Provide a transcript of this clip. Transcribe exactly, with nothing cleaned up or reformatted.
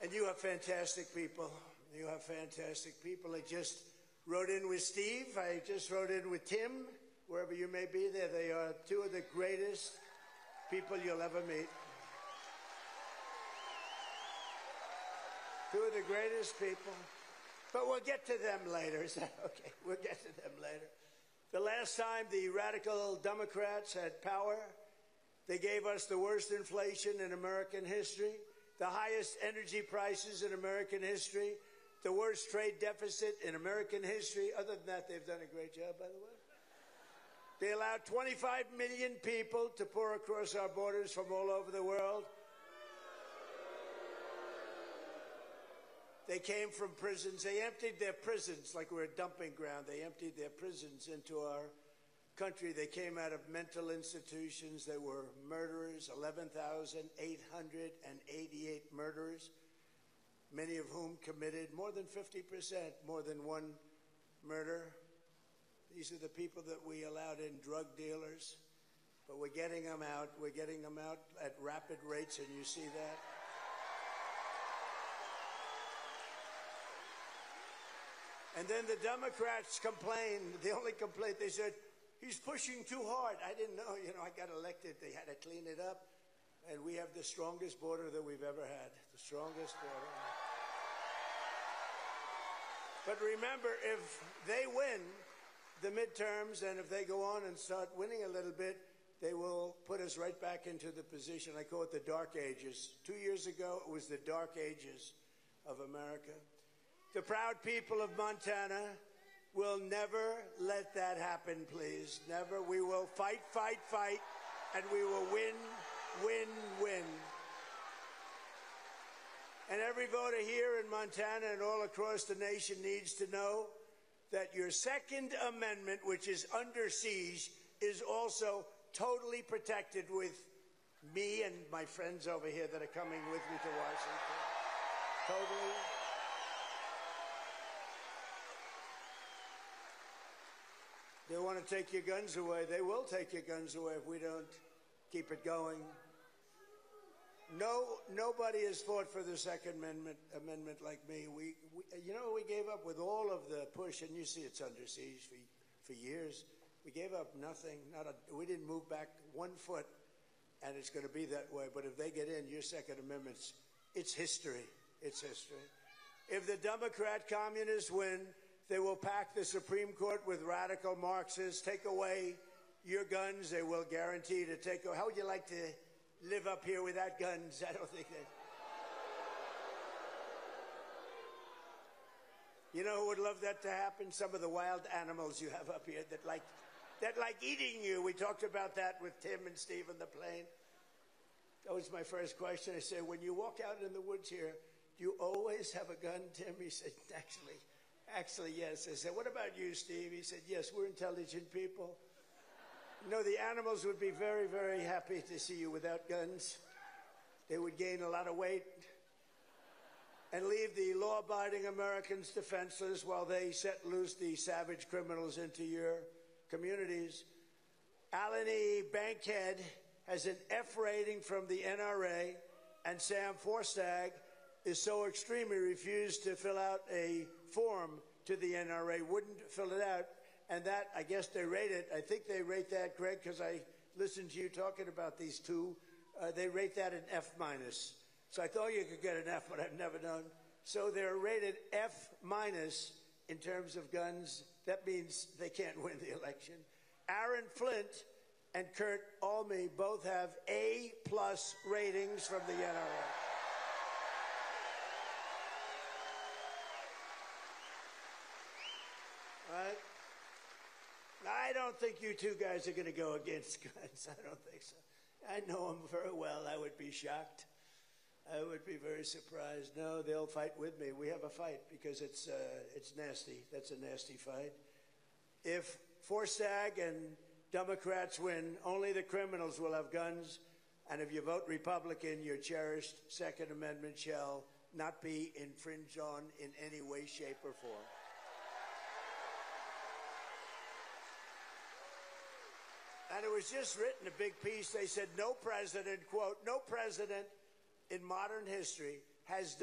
And you have fantastic people. You have fantastic people. I just rode in with Steve. I just rode in with Tim. Wherever you may be there, they are two of the greatest people you'll ever meet. Two of the greatest people. But we'll get to them later. Is that okay? We'll get to them later. The last time the radical Democrats had power, they gave us the worst inflation in American history, the highest energy prices in American history, the worst trade deficit in American history. Other than that, they've done a great job, by the way. They allowed twenty-five million people to pour across our borders from all over the world. They came from prisons. They emptied their prisons like we're a dumping ground. They emptied their prisons into our country. They came out of mental institutions. They were murderers, eleven thousand eight hundred eighty-eight murderers, many of whom committed more than fifty percent, more than one murder. These are the people that we allowed in, drug dealers. But we're getting them out. We're getting them out at rapid rates, and you see that. And then the Democrats complained. The only complaint, they said, he's pushing too hard. I didn't know. You know, I got elected. They had to clean it up. And we have the strongest border that we've ever had. The strongest border. But remember, if they win the midterms and if they go on and start winning a little bit, they will put us right back into the position. I call it the dark ages. Two years ago, it was the dark ages of America. The proud people of Montana will never let that happen, please. Never. We will fight, fight, fight, and we will win, win, win. And every voter here in Montana and all across the nation needs to know that your Second Amendment, which is under siege, is also totally protected with me and my friends over here that are coming with me to Washington. Totally. They want to take your guns away. They will take your guns away if we don't keep it going. No, nobody has fought for the Second Amendment, amendment like me. We, we, you know, we gave up with all of the push, and you see it's under siege for, for years. We gave up nothing. Not a, we didn't move back one foot, and it's going to be that way. But if they get in, your Second Amendment's, it's history. It's history. If the Democrat communists win, they will pack the Supreme Court with radical Marxists, take away your guns. They will guarantee to take away. How would you like to live up here without guns? I don't think that. You know who would love that to happen? Some of the wild animals you have up here that like, that like eating you. We talked about that with Tim and Steve on the plane. That was my first question. I said, when you walk out in the woods here, do you always have a gun, Tim? He said, actually. Actually, yes. I said, what about you, Steve? He said, yes, we're intelligent people. You know, the animals would be very, very happy to see you without guns. They would gain a lot of weight and leave the law-abiding Americans defenseless while they set loose the savage criminals into your communities. Alan E. Bankhead has an F rating from the N R A, and Sam Forstag is so extreme he refused to fill out a form to the N R A, wouldn't fill it out, and that, I guess they rate it, I think they rate that, Greg, because I listened to you talking about these two, uh, they rate that an F minus. So I thought you could get an F, but I've never known. So they're rated F minus in terms of guns. That means they can't win the election. Aaron Flint and Kurt Alme both have A plus ratings from the N R A. Right? I don't think you two guys are going to go against guns. I don't think so. I know them very well. I would be shocked. I would be very surprised. No, they'll fight with me. We have a fight because it's uh, it's nasty. That's a nasty fight. If Forstag and Democrats win, only the criminals will have guns. And if you vote Republican, your cherished Second Amendment shall not be infringed on in any way, shape, or form. And it was just written, a big piece. They said, no president, quote, no president in modern history has done